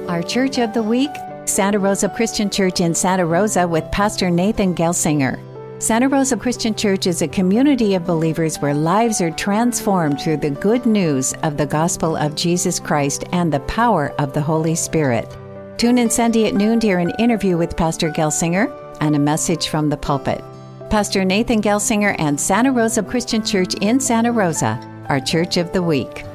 Our Church of the Week, Santa Rosa Christian Church in Santa Rosa with Pastor Nathan Gelsinger. Santa Rosa Christian Church is a community of believers where lives are transformed through the good news of the gospel of Jesus Christ and the power of the Holy Spirit. Tune in Sunday at noon to hear an interview with Pastor Gelsinger and a message from the pulpit. Pastor Nathan Gelsinger and Santa Rosa Christian Church in Santa Rosa, our Church of the Week.